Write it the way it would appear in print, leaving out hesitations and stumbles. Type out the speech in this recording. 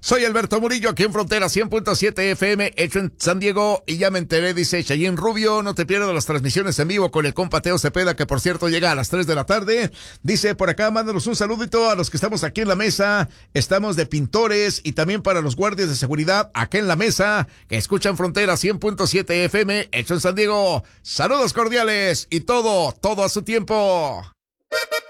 Soy Alberto Murillo, aquí en Frontera 100.7 FM, hecho en San Diego, y ya me enteré, dice Chayín Rubio, no te pierdas las transmisiones en vivo con el compa Teo Cepeda, que por cierto llega a las 3 de la tarde. Dice por acá, mándanos un saludito a los que estamos aquí en la mesa, estamos de pintores, y también para los guardias de seguridad acá en la mesa, que escuchan Frontera 100.7 FM, hecho en San Diego. Saludos cordiales, y todo a su tiempo.